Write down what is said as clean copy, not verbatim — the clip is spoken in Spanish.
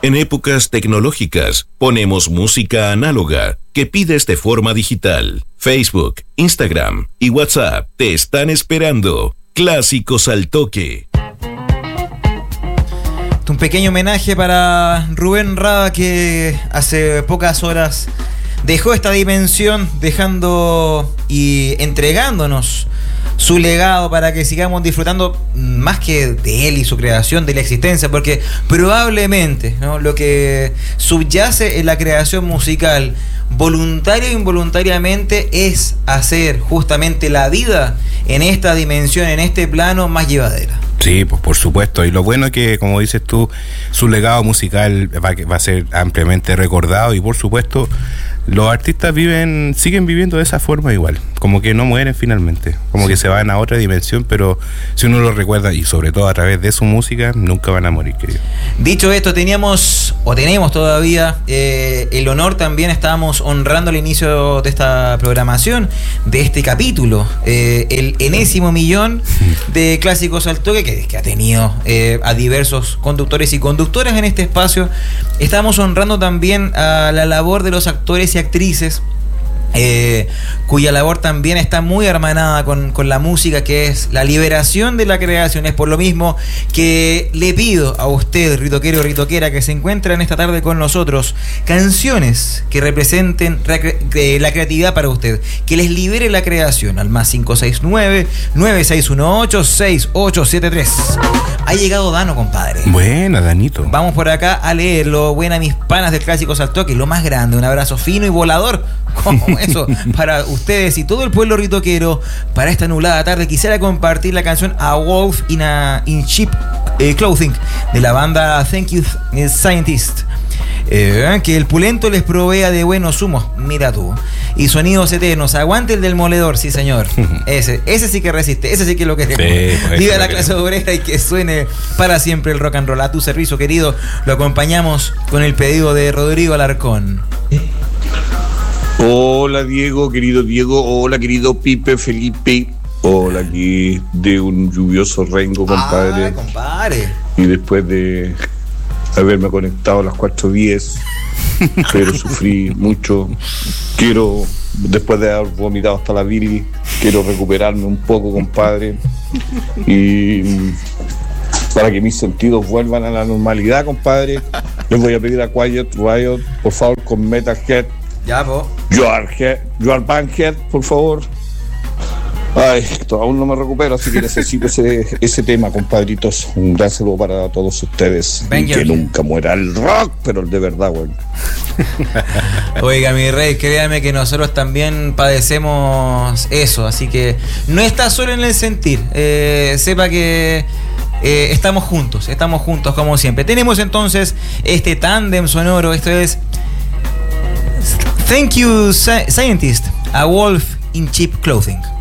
En épocas tecnológicas, ponemos música análoga que pides de forma digital. Facebook, Instagram y WhatsApp te están esperando. Clásicos al toque. Un pequeño homenaje para Rubén Rada, que hace pocas horas dejó esta dimensión, dejando y entregándonos su legado para que sigamos disfrutando más que de él y su creación, de la existencia, porque probablemente, ¿no?, lo que subyace en la creación musical, voluntaria e involuntariamente, es hacer justamente la vida en esta dimensión, en este plano, más llevadera. Sí, pues por supuesto. Y lo bueno es que, como dices tú, su legado musical va a ser ampliamente recordado y, por supuesto, los artistas siguen viviendo de esa forma igual, como que no mueren finalmente, como que se van a otra dimensión, pero si uno lo recuerda, y sobre todo a través de su música, nunca van a morir, querido. Dicho esto, tenemos todavía el honor, también estábamos honrando el inicio de esta programación, de este capítulo, el enésimo millón de Clásicos al Toque, que ha tenido a diversos conductores y conductoras en este espacio. Estamos honrando también a la labor de los actores y actrices, cuya labor también está muy hermanada con la música, que es la liberación de la creación. Es por lo mismo que le pido a usted, ritoquero o ritoquera, que se encuentra en esta tarde con nosotros, canciones que representen la creatividad para usted, que les libere la creación, al más 569-9618-6873. Ha llegado Dano, compadre. Buena, Danito. Vamos por acá a leerlo. Buena, mis panas del Clásicos al Toque, lo más grande, un abrazo fino y volador, como eso, para ustedes y todo el pueblo ritoquero. Para esta nublada tarde quisiera compartir la canción A Wolf in Cheap Clothing, de la banda Thank You Scientist. Que el pulento les provea de buenos humos, mira tú, y sonidos eternos. Aguante el del moledor, sí señor. Ese sí que resiste, ese sí que lo queremos. Sí, viva la clase obrera y que suene para siempre el rock and roll. A tu servicio, querido. Lo acompañamos con el pedido de Rodrigo Alarcón. Hola Diego, hola querido Pipe, Felipe. Hola, aquí de un lluvioso Rengo, compadre. Compadre. Y después de haberme conectado a las 4:10, pero sufrí mucho. Después de haber vomitado hasta la bilis, quiero recuperarme un poco, compadre. Y para que mis sentidos vuelvan a la normalidad, compadre, les voy a pedir a Quiet Riot, por favor, con Metalhead. Ya, po. You are Bankhead, por favor. Ay, aún no me recupero, así que necesito ese tema, compadritos. Un gran saludo para todos ustedes. Y que nunca muera el rock, pero el de verdad, güey. Oiga, mi rey, créame que nosotros también padecemos eso, así que no está solo en el sentir. Sepa que estamos juntos como siempre. Tenemos entonces este tándem sonoro. Esto es Thank You Scientist, A Wolf in Cheap Clothing.